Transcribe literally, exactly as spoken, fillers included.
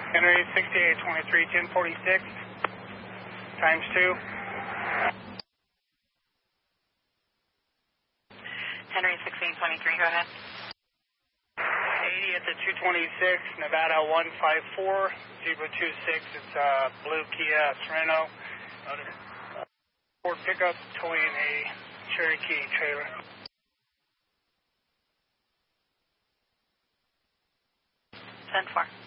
Henry sixty-eight twenty-three, ten forty-six, times two. Henry sixty-eight twenty-three, go ahead. eighty at the two twenty-six, Nevada one five four, zero two six, it's a blue Kia Sorento. Ford pickup towing a Cherokee trailer. ten four.